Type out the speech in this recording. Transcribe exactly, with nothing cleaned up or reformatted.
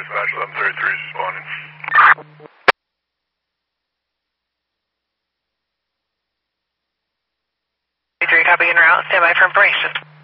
dispatch, eleven thirty-three is responding. three, copy en route. Stand by for information.